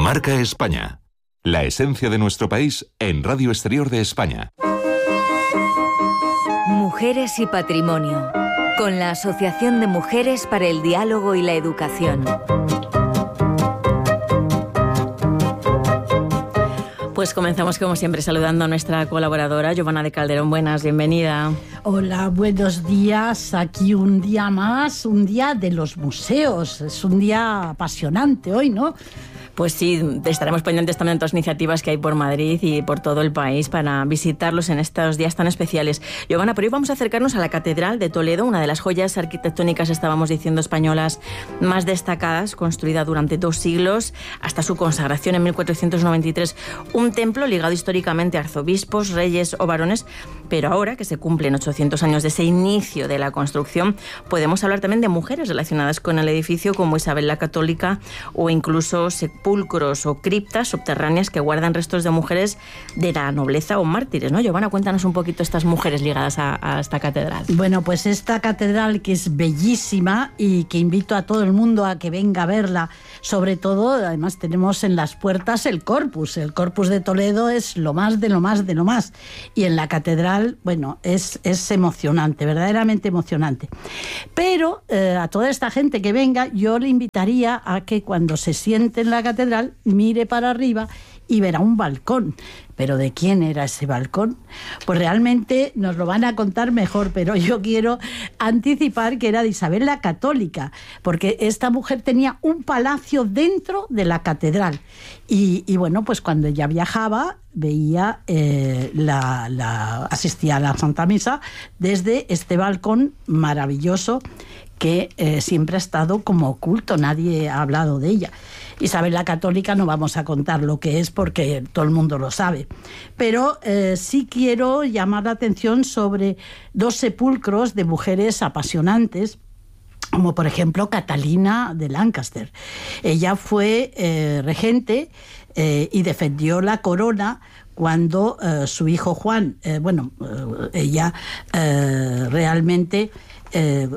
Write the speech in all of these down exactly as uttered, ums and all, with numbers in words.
Marca España. La esencia de nuestro país en Radio Exterior de España. Mujeres y Patrimonio, con la Asociación de Mujeres para el Diálogo y la Educación. Pues comenzamos como siempre saludando a nuestra colaboradora Giovanna de Calderón. Buenas, bienvenida. Hola, buenos días. Aquí un día más, un día de los museos. Es un día apasionante hoy, ¿no? Pues sí, estaremos pendientes también de otras iniciativas que hay por Madrid y por todo el país para visitarlos en estos días tan especiales. Giovanna, pero hoy vamos a acercarnos a la Catedral de Toledo, una de las joyas arquitectónicas, estábamos diciendo, españolas más destacadas, construida durante dos siglos, hasta su consagración en mil cuatrocientos noventa y tres. Un templo ligado históricamente a arzobispos, reyes o varones, pero ahora que se cumplen ochocientos años de ese inicio de la construcción, podemos hablar también de mujeres relacionadas con el edificio, como Isabel la Católica, o incluso sepulcros o criptas subterráneas que guardan restos de mujeres de la nobleza o mártires, ¿no? Giovanna, cuéntanos un poquito estas mujeres ligadas a, a esta catedral. Bueno, pues esta catedral, que es bellísima y que invito a todo el mundo a que venga a verla, sobre todo, además tenemos en las puertas el Corpus. El Corpus de Toledo es lo más de lo más de lo más, y en la catedral, bueno, es, es emocionante, verdaderamente emocionante. Pero eh, a toda esta gente que venga, yo le invitaría a que cuando se siente en la catedral mire para arriba y verá un balcón. ¿Pero de quién era ese balcón? Pues realmente nos lo van a contar mejor, pero yo quiero anticipar que era de Isabel la Católica, porque esta mujer tenía un palacio dentro de la catedral. Y, y bueno, pues cuando ella viajaba, veía, eh, la, la, asistía a la Santa Misa desde este balcón maravilloso que eh, siempre ha estado como oculto, nadie ha hablado de ella. Isabel la Católica no vamos a contar lo que es porque todo el mundo lo sabe, pero eh, sí quiero llamar la atención sobre dos sepulcros de mujeres apasionantes, como por ejemplo Catalina de Lancaster. Ella fue eh, regente eh, y defendió la corona cuando eh, su hijo Juan, eh, bueno, eh, ella eh, realmente eh,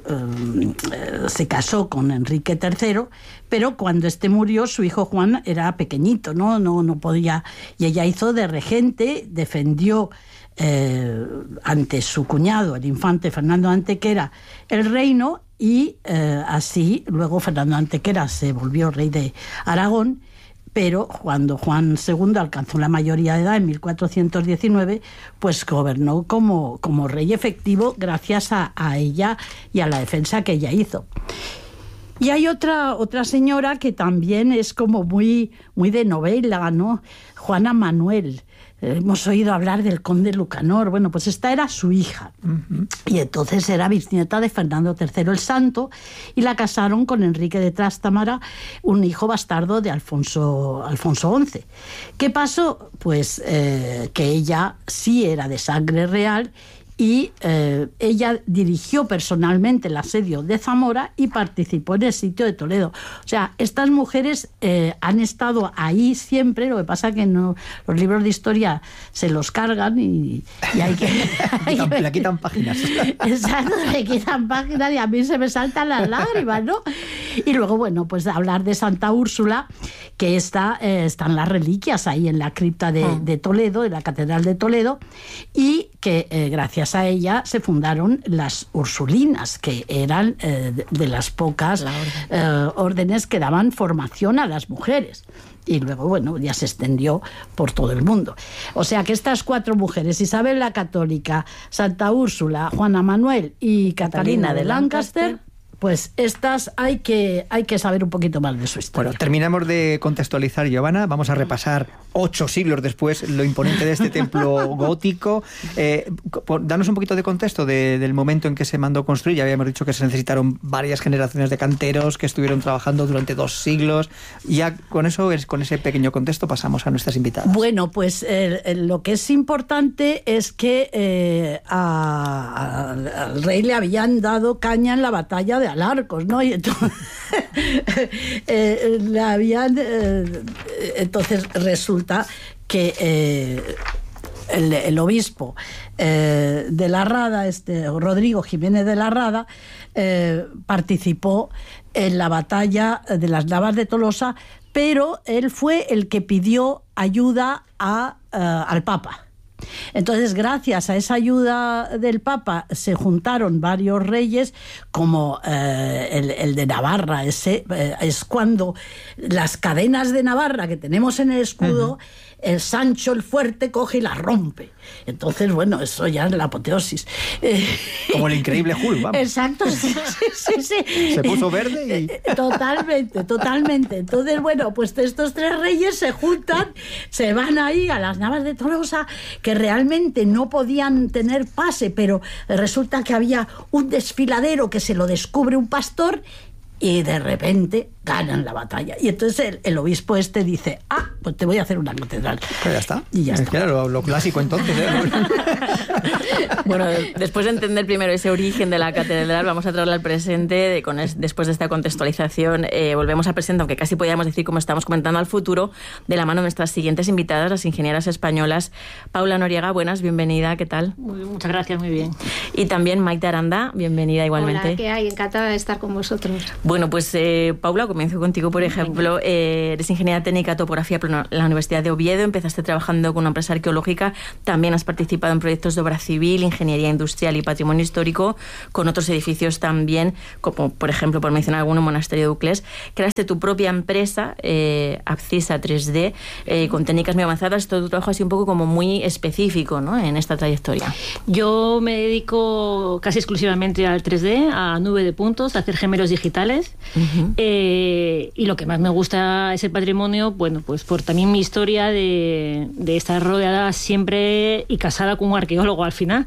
eh, se casó con Enrique tercero, pero cuando este murió, su hijo Juan era pequeñito, no, no, no podía, y ella hizo de regente, defendió eh, ante su cuñado, el infante Fernando Antequera, el reino, y eh, así luego Fernando Antequera se volvió rey de Aragón. Pero cuando Juan segundo alcanzó la mayoría de edad en mil cuatrocientos diecinueve, pues gobernó como, como rey efectivo gracias a, a ella y a la defensa que ella hizo. Y hay otra, otra señora que también es como muy, muy de novela, ¿no? Juana Manuel. Hemos oído hablar del conde Lucanor. Bueno, pues esta era su hija. Uh-huh. Y entonces era bisnieta de Fernando tercero el Santo, y la casaron con Enrique de Trastámara, un hijo bastardo de Alfonso, Alfonso once. ¿Qué pasó? Pues eh, que ella sí era de sangre real, y eh, ella dirigió personalmente el asedio de Zamora y participó en el sitio de Toledo. O sea, estas mujeres eh, han estado ahí siempre, lo que pasa que no, los libros de historia se los cargan y, y hay que... hay le, quitan, le quitan páginas. Exacto, le quitan páginas y a mí se me saltan las lágrimas, ¿no? Y luego, bueno, pues hablar de Santa Úrsula, que está, eh, están las reliquias ahí en la cripta de, de Toledo, en la Catedral de Toledo, y que eh, gracias a ella se fundaron las Ursulinas, que eran eh, de, de las pocas orden. eh, órdenes que daban formación a las mujeres. Y luego, bueno, ya se extendió por todo el mundo. O sea que estas cuatro mujeres, Isabel la Católica, Santa Úrsula, Juana Manuel y Catalina, Catalina de Lancaster, Lancaster, pues estas hay que, hay que saber un poquito más de su historia. Bueno, terminamos de contextualizar, Giovanna. Vamos a repasar ocho siglos después lo imponente de este templo gótico. Eh, danos un poquito de contexto de, del momento en que se mandó construir. Ya habíamos dicho que se necesitaron varias generaciones de canteros que estuvieron trabajando durante dos siglos. Ya con eso, con ese pequeño contexto, pasamos a nuestras invitadas. Bueno, pues eh, lo que es importante es que eh, a, a, al rey le habían dado caña en la batalla de Alarcos, ¿no? Y entonces, eh, le habían, eh, entonces resulta que eh, el, el obispo eh, de la Rada, este Rodrigo Jiménez de la Rada, eh, participó en la batalla de las Navas de Tolosa, pero él fue el que pidió ayuda a, uh, al Papa. Entonces, gracias a esa ayuda del Papa, se juntaron varios reyes, como eh, el, el de Navarra. Ese eh, es cuando las cadenas de Navarra que tenemos en el escudo, uh-huh. el Sancho el Fuerte coge y las rompe. Entonces, bueno, eso ya es la apoteosis. Como el increíble Hulk, vamos. Exacto, sí, sí, sí. Se puso verde y... Totalmente, totalmente. Entonces, bueno, pues estos tres reyes se juntan, se van ahí a las Navas de Tolosa, que realmente no podían tener pase, pero resulta que había un desfiladero que se lo descubre un pastor y de repente ganan la batalla. Y entonces el, el obispo este dice, ah, pues te voy a hacer una catedral. Pues ya está. Y ya es está. Claro, lo, lo clásico entonces. ¿eh? Bueno, después de entender primero ese origen de la catedral, vamos a traerla al presente. De, con es, después de esta contextualización, eh, volvemos al presente, aunque casi podríamos decir, como estamos comentando, al futuro, de la mano de nuestras siguientes invitadas, las ingenieras españolas. Paula Noriega, buenas, bienvenida, ¿qué tal? Muy, muchas gracias, muy bien. Y también Maite Aranda, bienvenida igualmente. Hola, ¿qué hay? Encantada de estar con vosotros. Bueno, pues eh, Paula, comienzo contigo, por ejemplo. Eh, eres ingeniera técnica topografía por la Universidad de Oviedo, empezaste trabajando con una empresa arqueológica, también has participado en proyectos de obra civil, ingeniería industrial y patrimonio histórico, con otros edificios también, como por ejemplo, por mencionar alguno, Monasterio de Uclés. Creaste tu propia empresa, eh, Abcisa tres D, eh, con técnicas muy avanzadas. Todo tu trabajo ha sido un poco como muy específico, ¿no?, en esta trayectoria. Yo me dedico casi exclusivamente al tres D, a nube de puntos, a hacer gemelos digitales. Uh-huh. eh, y lo que más me gusta es el patrimonio, bueno, pues por también mi historia de, de estar rodeada siempre y casada con un arqueólogo al final.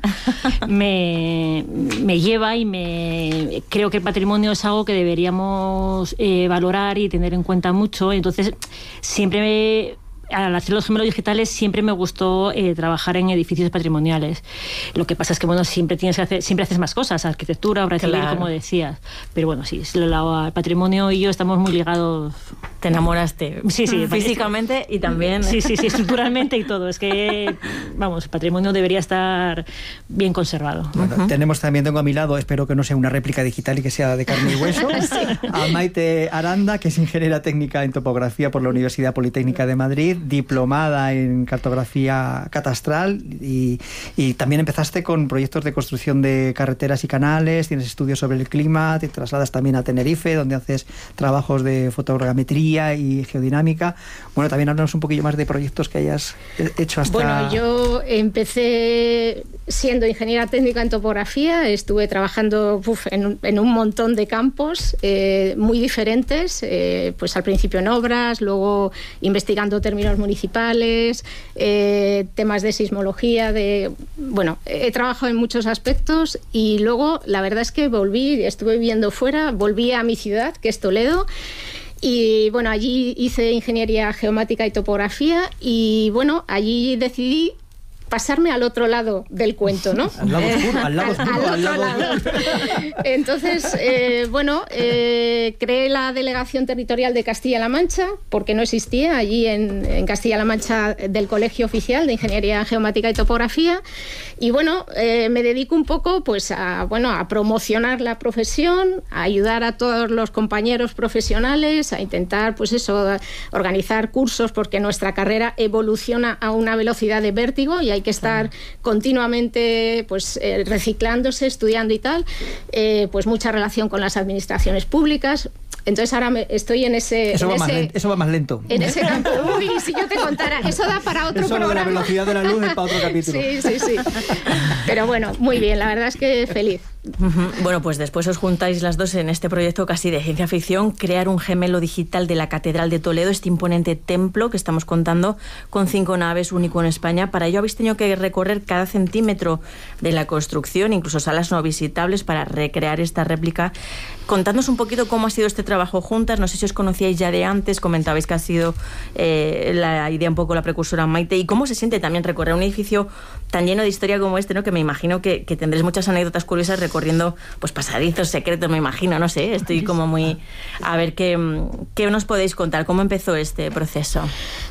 me, me lleva y me creo que el patrimonio es algo que deberíamos eh, valorar y tener en cuenta mucho. Entonces, siempre me... al hacer los gemelos digitales siempre me gustó eh, trabajar en edificios patrimoniales. Lo que pasa es que, bueno, siempre tienes que hacer, siempre haces más cosas, arquitectura, obra civil, claro, como decías. Pero bueno, sí, el patrimonio y yo estamos muy ligados. Te enamoraste. Sí, sí. Físicamente y también. Sí, sí, sí, estructuralmente y todo. Es que, vamos, el patrimonio debería estar bien conservado. Bueno, uh-huh. Tenemos también, tengo a mi lado, espero que no sea una réplica digital y que sea de carne y hueso, sí. a Maite Aranda, que es ingeniera técnica en topografía por la Universidad Politécnica de Madrid, diplomada en cartografía catastral y, y también empezaste con proyectos de construcción de carreteras y canales, tienes estudios sobre el clima, te trasladas también a Tenerife, donde haces trabajos de fotogrametría y geodinámica. Bueno, también háblanos un poquillo más de proyectos que hayas hecho hasta... Bueno, yo empecé siendo ingeniera técnica en topografía, estuve trabajando uf, en, un, en un montón de campos eh, muy diferentes, eh, pues al principio en obras, luego investigando términos municipales, eh, temas de sismología, de bueno, he trabajado en muchos aspectos y luego la verdad es que volví, estuve viviendo fuera, volví a mi ciudad, que es Toledo. Y bueno, allí hice ingeniería geomática y topografía y bueno, allí decidí pasarme al otro lado del cuento, ¿no? Al lado oscuro, al lado oscuro, al, al, al lado... lado. Entonces, eh, bueno, eh, creé la Delegación Territorial de Castilla-La Mancha, porque no existía allí en, en Castilla-La Mancha del Colegio Oficial de Ingeniería Geomática y Topografía. Y bueno, eh, me dedico un poco pues a, bueno, a promocionar la profesión, a ayudar a todos los compañeros profesionales, a intentar pues eso, organizar cursos, porque nuestra carrera evoluciona a una velocidad de vértigo y hay que estar claro. continuamente pues eh, reciclándose, estudiando y tal, eh, pues mucha relación con las administraciones públicas. Entonces ahora me, estoy en ese... Eso, en va ese, más lento, eso va más lento. En ese campo. Uy, si yo te contara, eso da para otro eso programa. Eso de la velocidad de la luz es para otro capítulo. Sí, sí, sí. Pero bueno, muy bien, la verdad es que feliz. Uh-huh. Bueno, pues después os juntáis las dos en este proyecto casi de ciencia ficción, crear un gemelo digital de la Catedral de Toledo, este imponente templo que estamos contando con cinco naves, único en España. Para ello habéis tenido que recorrer cada centímetro de la construcción, incluso salas no visitables, para recrear esta réplica. Contadnos un poquito cómo ha sido este trabajo juntas. No sé si os conocíais ya de antes, comentabais que ha sido eh, la idea un poco la precursora Maite, y cómo se siente también recorrer un edificio tan lleno de historia como este, ¿no? Que me imagino que, que tendréis muchas anécdotas curiosas recorriendo pues pasadizos secretos, me imagino, no sé, estoy como muy... A ver, ¿qué, qué nos podéis contar? ¿Cómo empezó este proceso?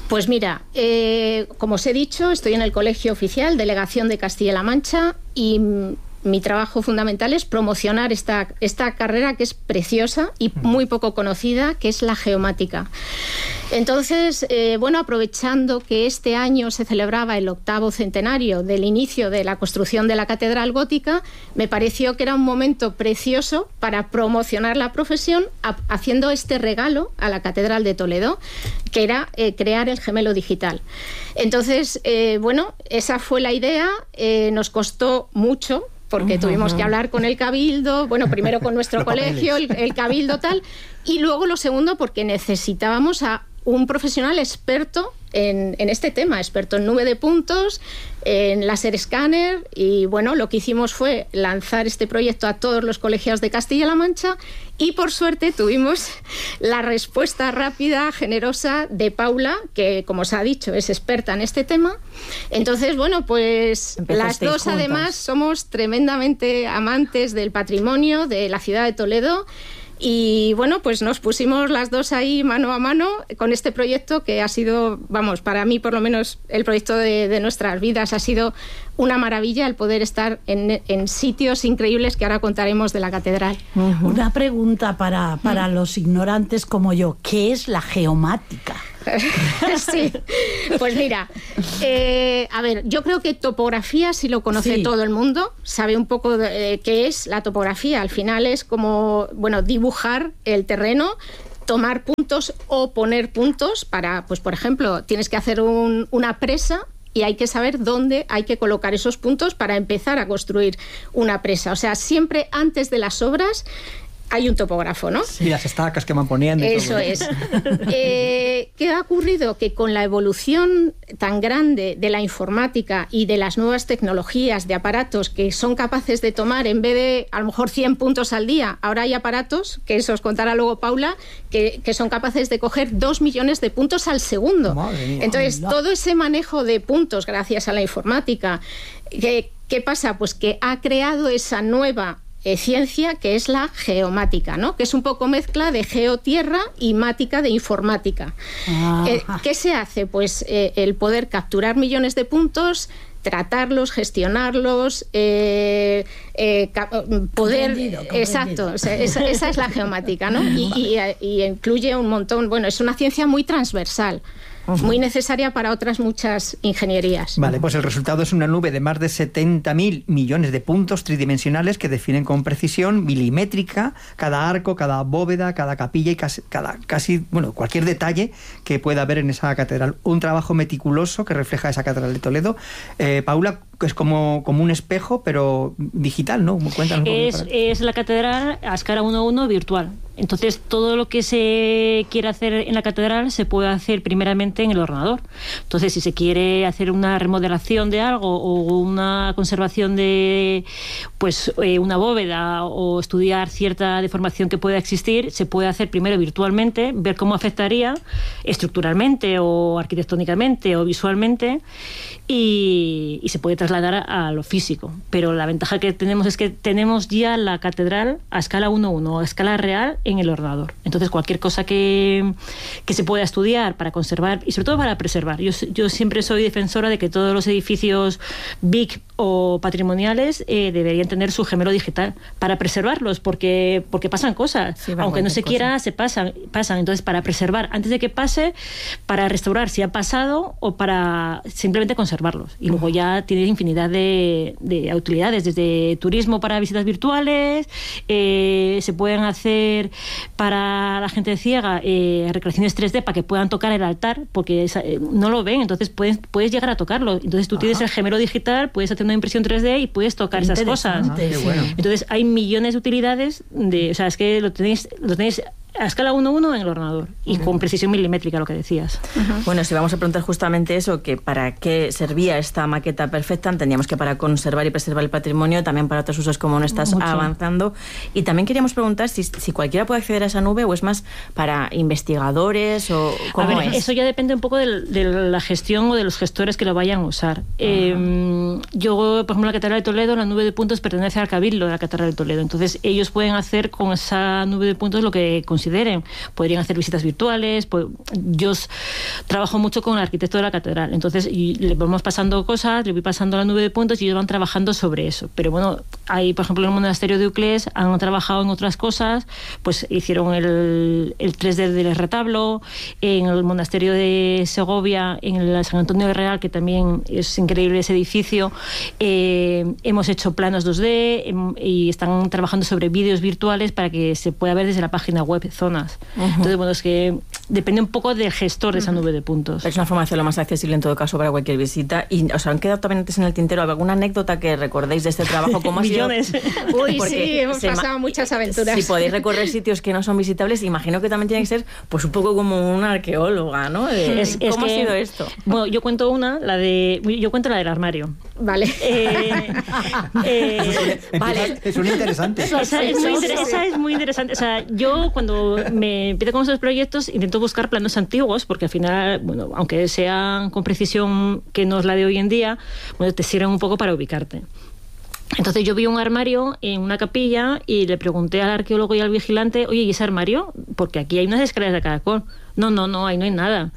Pues mira, eh, como os he dicho, estoy en el Colegio Oficial, Delegación de Castilla-La Mancha, y mi trabajo fundamental es promocionar esta, esta carrera que es preciosa y muy poco conocida, que es la geomática. Entonces, eh, bueno, aprovechando que este año se celebraba el octavo centenario del inicio de la construcción de la Catedral Gótica, me pareció que era un momento precioso para promocionar la profesión a, haciendo este regalo a la Catedral de Toledo, que era eh, crear el gemelo digital. Entonces, eh, bueno, esa fue la idea, eh, nos costó mucho, porque uh-huh. tuvimos que hablar con el Cabildo, bueno, primero con nuestro colegio, el, el Cabildo tal, y luego lo segundo porque necesitábamos a un profesional experto en, en este tema, experto en nube de puntos, en láser escáner, y bueno, lo que hicimos fue lanzar este proyecto a todos los colegios de Castilla-La Mancha, y por suerte tuvimos la respuesta rápida, generosa de Paula, que como os ha dicho es experta en este tema. Entonces, bueno, pues las dos juntas. Además somos tremendamente amantes del patrimonio de la ciudad de Toledo. Y bueno, pues nos pusimos las dos ahí mano a mano con este proyecto que ha sido, vamos, para mí por lo menos el proyecto de, de nuestras vidas ha sido una maravilla el poder estar en, en sitios increíbles que ahora contaremos de la catedral. Uh-huh. Una pregunta para, para uh-huh. los ignorantes como yo, ¿qué es la geomática? Sí, pues mira, eh, a ver, yo creo que topografía sí lo conoce sí. todo el mundo, sabe un poco de, eh, qué es la topografía. Al final es como, bueno, dibujar el terreno, tomar puntos o poner puntos para, pues por ejemplo, tienes que hacer un, una presa y hay que saber dónde hay que colocar esos puntos para empezar a construir una presa. O sea, siempre antes de las obras hay un topógrafo, ¿no? Sí, las estacas que van poniendo. Eso todo. Es. Eh, ¿Qué ha ocurrido? Que con la evolución tan grande de la informática y de las nuevas tecnologías de aparatos que son capaces de tomar, en vez de a lo mejor cien puntos al día, ahora hay aparatos, que eso os contará luego Paula, que, que son capaces de coger dos millones de puntos al segundo. Madre mía. Entonces, todo ese manejo de puntos gracias a la informática, ¿qué, qué pasa? Pues que ha creado esa nueva Eh, ciencia que es la geomática, ¿no? Que es un poco mezcla de geotierra y mática de informática. Eh, ¿Qué se hace? Pues eh, el poder capturar millones de puntos, tratarlos, gestionarlos, eh, eh, poder... Comprendido, comprendido. Exacto, o sea, esa, esa es la geomática, ¿no? Y, y, y incluye un montón, bueno, es una ciencia muy transversal, muy necesaria para otras muchas ingenierías. Vale, pues el resultado es una nube de más de setenta mil millones de puntos tridimensionales que definen con precisión milimétrica cada arco, cada bóveda, cada capilla y casi, cada, casi bueno, cualquier detalle que pueda haber en esa catedral. Un trabajo meticuloso que refleja esa catedral de Toledo. Eh, Paula, es como, como un espejo, pero digital, ¿no? Cuéntanos un es, es la catedral a escala uno a uno virtual. Entonces, todo lo que se quiere hacer en la catedral se puede hacer primeramente en el ordenador. Entonces, si se quiere hacer una remodelación de algo o una conservación de pues eh, una bóveda o estudiar cierta deformación que pueda existir, se puede hacer primero virtualmente, ver cómo afectaría estructuralmente o arquitectónicamente o visualmente y, y se puede trasladar a, a lo físico. Pero la ventaja que tenemos es que tenemos ya la catedral a escala uno a uno, a escala real, en el ordenador. Entonces, cualquier cosa que, que se pueda estudiar para conservar y sobre todo para preservar. Yo, yo siempre soy defensora de que todos los edificios big o patrimoniales eh, deberían tener su gemelo digital para preservarlos, porque, porque pasan cosas. Sí, aunque no se cosa. quiera, se pasan, pasan. Entonces, para preservar antes de que pase, para restaurar si ha pasado o para simplemente conservarlos. Y luego ya tienes infinidad de, de utilidades, desde turismo para visitas virtuales, eh, se pueden hacer para la gente ciega eh, recreaciones tres D para que puedan tocar el altar, porque esa, eh, no lo ven, entonces puedes, puedes llegar a tocarlo. Entonces tú Ajá. tienes el gemelo digital, puedes hacer una impresión tres D y puedes tocar esas cosas. Ah, qué bueno. Entonces hay millones de utilidades, de, o sea, es que lo tenéis, lo tenéis a escala uno a uno en el ordenador y uh-huh. con precisión milimétrica, lo que decías. Uh-huh. Bueno, si vamos a preguntar justamente eso, que para qué servía esta maqueta perfecta, entendíamos que para conservar y preservar el patrimonio, también para otros usos como no estás Mucho. avanzando. Y también queríamos preguntar si, si cualquiera puede acceder a esa nube o es más para investigadores o cómo a ver, es. Eso ya depende un poco de, de la gestión o de los gestores que lo vayan a usar. Uh-huh. Eh, yo, por ejemplo, la Catedral de Toledo, la nube de puntos pertenece al Cabildo de la Catedral de Toledo. Entonces, ellos pueden hacer con esa nube de puntos lo que consideren. Podrían hacer visitas virtuales. Pues, yo trabajo mucho con el arquitecto de la catedral. Entonces, y le vamos pasando cosas, le voy pasando la nube de puntos y ellos van trabajando sobre eso. Pero bueno, hay, por ejemplo, en el monasterio de Uclés han trabajado en otras cosas, pues hicieron el, el tres D del retablo, en el monasterio de Segovia, en el San Antonio de Real, que también es increíble ese edificio, eh, hemos hecho planos dos D em, y están trabajando sobre vídeos virtuales para que se pueda ver desde la página web zonas. Uh-huh. Entonces, bueno, es que depende un poco del gestor de esa nube de puntos. Es una forma de hacerlo más accesible en todo caso para cualquier visita. Y os han quedado también antes en el tintero alguna anécdota que recordéis de este trabajo. ¿Cómo ha sido? Millones. Uy, sí, hemos pasado muchas aventuras. Si podéis recorrer sitios que no son visitables, imagino que también tiene que ser pues un poco como una arqueóloga, ¿no? De, es, es ¿Cómo que, ha sido esto? Bueno, yo cuento una, la de yo cuento la del armario. Vale. Eh, eh, vale. Es una interesante. Esa es, muy inter- esa es muy interesante. O sea, yo cuando me empiezo con esos proyectos intento buscar planos antiguos, porque al final, bueno, aunque sean con precisión que no es la de hoy en día, bueno, te sirven un poco para ubicarte. Entonces yo vi un armario en una capilla y le pregunté al arqueólogo y al vigilante, oye, ¿y ese armario? Porque aquí hay unas escaleras de caracol. No, no, no, ahí no hay nada.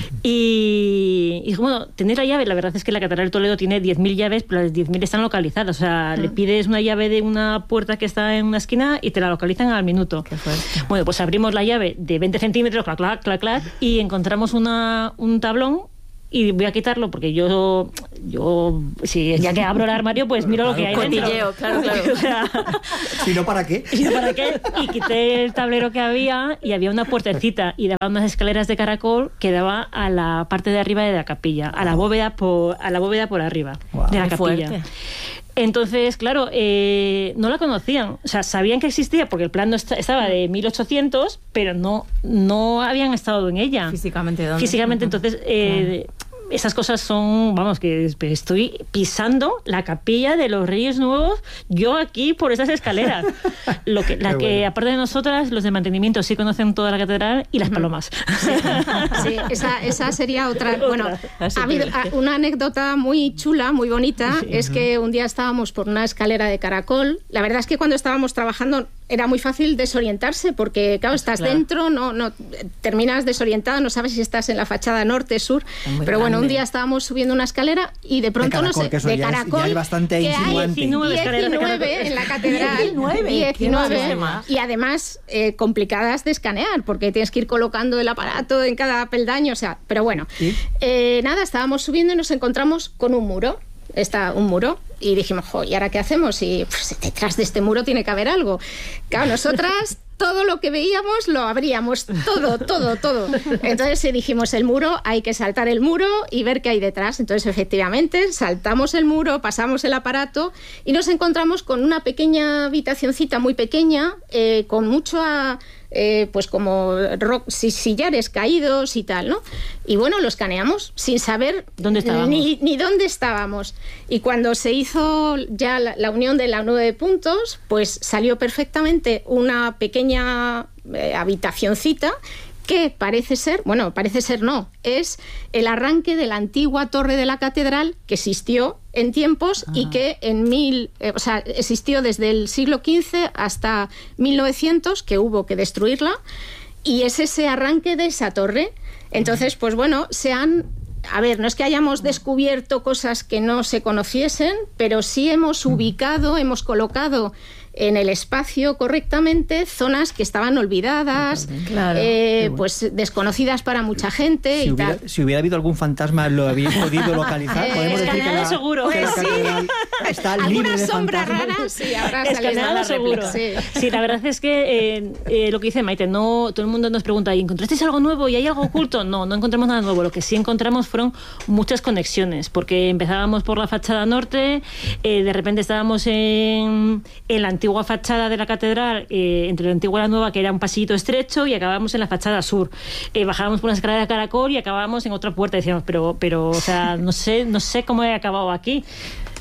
Y, y bueno, tenéis la llave. La verdad es que la Catedral de Toledo tiene diez mil llaves, pero las diez mil están localizadas. O sea, uh-huh. le pides una llave de una puerta que está en una esquina y te la localizan al minuto. Qué fuerte. Bueno, pues abrimos la llave de veinte centímetros, clac, clac, clac, clac, y encontramos una, un tablón. Y voy a quitarlo porque yo, yo si ya que abro el armario, pues miro claro, lo que hay dentro. Cotilleo, claro, claro. O sea, si no, ¿para qué? Si no, ¿para qué? Y quité el tablero que había y había una puertecita y daba unas escaleras de caracol que daba a la parte de arriba de la capilla, a la bóveda por, a la bóveda por arriba wow, de la capilla. Fuerte. Entonces, claro, eh, no la conocían. O sea, sabían que existía porque el plano est- estaba de mil ochocientos, pero no, no habían estado en ella. Físicamente, ¿dónde? Físicamente, entonces... Eh, claro. Esas cosas son, vamos, que estoy pisando la capilla de los Reyes Nuevos, yo aquí por esas escaleras. Lo que, la Qué que, bueno. aparte de nosotras, los de mantenimiento sí conocen toda la catedral y las palomas. Sí, sí esa, esa sería otra. Bueno, ha habido una anécdota muy chula, muy bonita, sí. es que un día estábamos por una escalera de caracol. La verdad es que cuando estábamos trabajando era muy fácil desorientarse porque, claro, estás claro. dentro, no, no terminas desorientado, no sabes si estás en la fachada norte, sur, muy pero bueno, grande. Un día estábamos subiendo una escalera y de pronto de caracol, no sé, de ya caracol, es, ya es bastante que insinuante. hay diecinueve en la catedral, diecinueve, diecinueve y además eh, complicadas de escanear porque tienes que ir colocando el aparato en cada peldaño, o sea, pero bueno, eh, nada, estábamos subiendo y nos encontramos con un muro. Está un muro y dijimos, jo, ¿y ahora qué hacemos? Y pues, detrás de este muro tiene que haber algo. Claro, nosotras todo lo que veíamos lo abríamos, todo, todo, todo. Entonces dijimos, el muro, hay que saltar el muro y ver qué hay detrás. Entonces, efectivamente, saltamos el muro, pasamos el aparato y nos encontramos con una pequeña habitacioncita muy pequeña, eh, con mucho... A, Eh, pues como rock, sillares caídos y tal, ¿no? Y bueno, lo escaneamos sin saber ¿Dónde estábamos? Ni, ni dónde estábamos. Y cuando se hizo ya la, la unión de la nube de puntos, pues salió perfectamente una pequeña eh, habitacioncita que parece ser, bueno, parece ser no, es el arranque de la antigua torre de la catedral que existió en tiempos ah. y que en mil, eh, o sea, existió desde el siglo quince hasta mil novecientos, que hubo que destruirla, y es ese arranque de esa torre. Entonces, pues bueno, se han... A ver, no es que hayamos descubierto cosas que no se conociesen, pero sí hemos ubicado, hemos colocado en el espacio correctamente zonas que estaban olvidadas, claro, eh, bueno. pues desconocidas para mucha gente si y hubiera, tal. Si hubiera habido algún fantasma, ¿lo habéis podido localizar? ¿Podemos eh, decir que la, seguro. que la pues catedral sí. está libre de sombra fantasmas? rara, sí, habrá salido seguro. Sí. sí, la verdad es que eh, eh, lo que dice Maite, no, todo el mundo nos pregunta, ¿y encontrasteis algo nuevo y hay algo oculto? No, no encontramos nada nuevo. Lo que sí encontramos fueron muchas conexiones, porque empezábamos por la fachada norte, eh, de repente estábamos en, en la antigua fachada de la catedral, eh, entre la antigua y la nueva, que era un pasillito estrecho, y acabábamos en la fachada sur. Eh, bajábamos por una escalera de caracol y acabábamos en otra puerta. Decíamos, pero, pero o sea, no sé, no sé cómo he acabado aquí.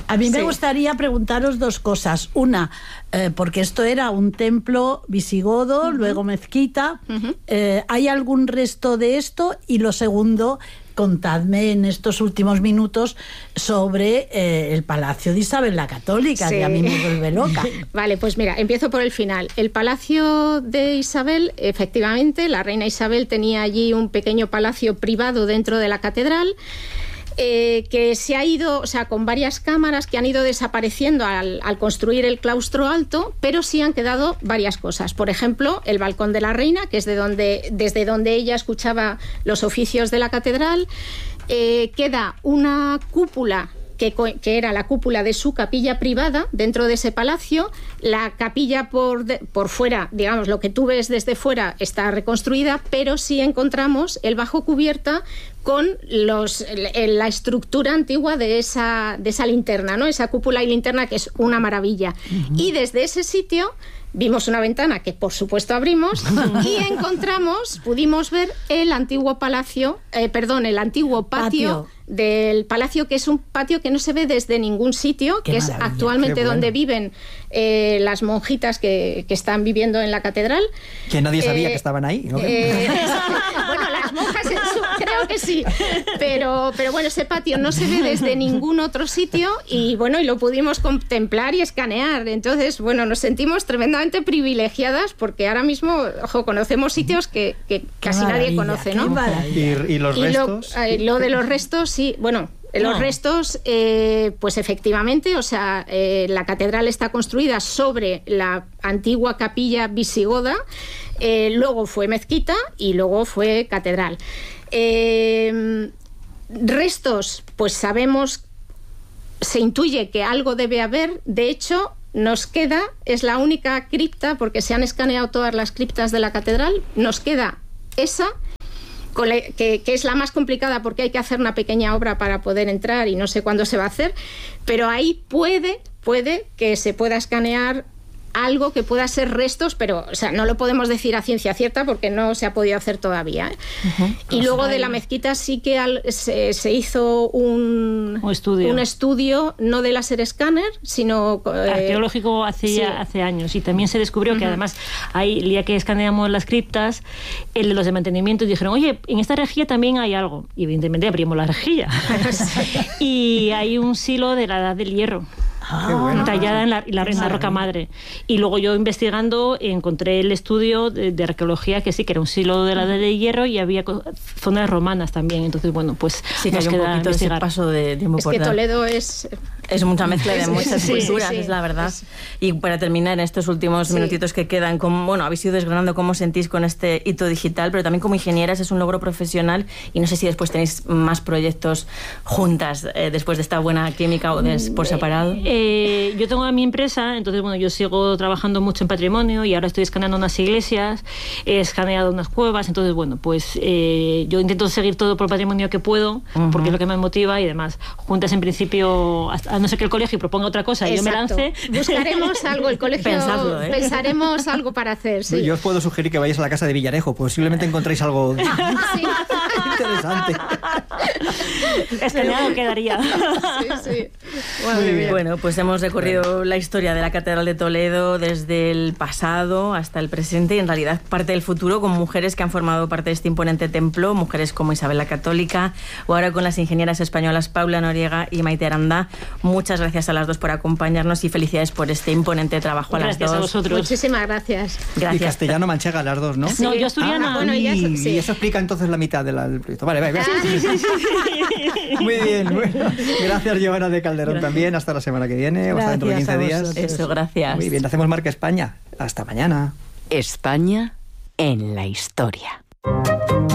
A mí me Sí. gustaría preguntaros dos cosas. Una, eh, porque esto era un templo visigodo, uh-huh. luego mezquita. Uh-huh. Eh, ¿Hay algún resto de esto? Y lo segundo, contadme en estos últimos minutos sobre eh, el Palacio de Isabel la Católica, Sí. que a mí me vuelve loca. Vale, pues mira, empiezo por el final. El Palacio de Isabel, efectivamente, la reina Isabel tenía allí un pequeño palacio privado dentro de la catedral, Eh, que se ha ido, o sea, con varias cámaras que han ido desapareciendo al, al construir el claustro alto, pero sí han quedado varias cosas. Por ejemplo, el balcón de la reina, que es de donde, desde donde ella escuchaba los oficios de la catedral. Eh, queda una cúpula que, que era la cúpula de su capilla privada dentro de ese palacio. La capilla por, de, por fuera, digamos, lo que tú ves desde fuera está reconstruida, pero sí encontramos el bajo cubierta con los, la estructura antigua de esa, de esa linterna, ¿no? Esa cúpula y linterna, que es una maravilla. Uh-huh. Y desde ese sitio vimos una ventana que por supuesto abrimos y encontramos, pudimos ver el antiguo palacio, eh, perdón, el antiguo patio, patio del palacio, que es un patio que no se ve desde ningún sitio, Qué que maravilla. Es actualmente Qué donde bueno. viven eh, las monjitas que, que están viviendo en la catedral. Que nadie sabía eh, que estaban ahí, ¿no? Eh, bueno, las monjas en su, creo que sí, pero, pero bueno, ese patio no se ve desde ningún otro sitio y bueno, y lo pudimos contemplar y escanear. Entonces, bueno, nos sentimos tremendamente privilegiadas porque ahora mismo, ojo, conocemos sitios que, que casi nadie conoce, ¿no? ¿Y, y los y restos? Lo, eh, lo de los restos, sí, bueno... Los no. restos, eh, pues efectivamente, o sea, eh, la catedral está construida sobre la antigua capilla visigoda, eh, luego fue mezquita y luego fue catedral. Eh, restos, pues sabemos, se intuye que algo debe haber, de hecho... Nos queda, es la única cripta, porque se han escaneado todas las criptas de la catedral, nos queda esa, que, que es la más complicada porque hay que hacer una pequeña obra para poder entrar y no sé cuándo se va a hacer, pero ahí puede, puede que se pueda escanear algo que pueda ser restos, pero o sea, no lo podemos decir a ciencia cierta porque no se ha podido hacer todavía, ¿eh? Uh-huh. Y pues luego hay... de la mezquita sí que al, se, se hizo un, un, estudio. un estudio, no de láser escáner, sino... Eh, arqueológico hace, sí. ya, hace años, y también se descubrió uh-huh. que además, ahí, el día que escaneamos las criptas, el de los de mantenimiento dijeron, oye, en esta rejilla también hay algo, y evidentemente abrimos la rejilla. Y hay un silo de la edad del hierro. Qué bueno. Tallada en la, la, en la roca madre. Y luego yo investigando encontré el estudio de, de arqueología que sí, que era un silo de la edad de hierro y había zonas romanas también. Entonces, bueno, pues sí, que nos hay un queda poquito investigar. ese paso de tiempo es por que dar. Toledo es... Es mucha mezcla de muchas sí, culturas, sí, sí. es la verdad. Es... Y para terminar, en estos últimos sí. minutitos que quedan, como, bueno, habéis ido desgranando cómo sentís con este hito digital, pero también como ingenieras es un logro profesional y no sé si después tenéis más proyectos juntas eh, después de esta buena química o de, por separado. Eh, yo tengo a mi empresa, entonces bueno, yo sigo trabajando mucho en patrimonio y ahora estoy escaneando unas iglesias, he escaneado unas cuevas, entonces bueno, pues eh, yo intento seguir todo por patrimonio que puedo, uh-huh. porque es lo que me motiva y demás. Juntas en principio, a no ser que el colegio proponga otra cosa y yo me lance. Buscaremos algo, el colegio Pensadlo, ¿eh? pensaremos algo para hacer, sí. Yo os puedo sugerir que vayáis a la casa de Villarejo, posiblemente encontréis algo sí. interesante. Escaneado quedaría. Sí, sí. Bueno, bueno, pues hemos recorrido la historia de la Catedral de Toledo desde el pasado hasta el presente y en realidad parte del futuro con mujeres que han formado parte de este imponente templo, mujeres como Isabel la Católica o ahora con las ingenieras españolas Paula Noriega y Maite Aranda. Muchas gracias a las dos por acompañarnos y felicidades por este imponente trabajo a las gracias dos. Gracias a vosotros. Muchísimas gracias. Gracias. Y castellano manchega las dos, ¿no? Sí. No, yo asturiana. Ah, bueno, y, ya, sí. y eso explica entonces la mitad de la, del proyecto. Vale, vale, vale. Sí, sí, sí, sí. Muy bien, bueno. Gracias, Giovanna de Calderón, gracias. También. Hasta la semana que viene o hasta dentro de quince días. Eso, gracias. Muy bien, hacemos Marca España. Hasta mañana. España en la historia.